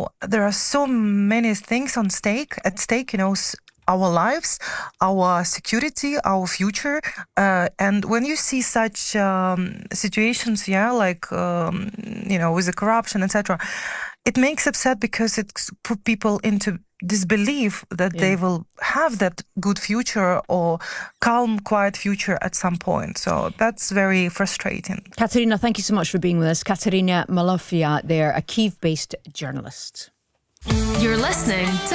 there are so many things at stake, our lives, our security, our future. And when you see such situations, like, with the corruption, etc., it makes upset because it put people into disbelief that they will have that good future or calm, quiet future at some point. So that's very frustrating. Katerina, thank you so much for being with us. Katerina Malofia there, a Kyiv-based journalist. You're listening to